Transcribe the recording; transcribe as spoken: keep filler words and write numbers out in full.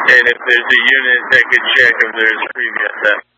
And if there's a unit that could check if there's previous theft.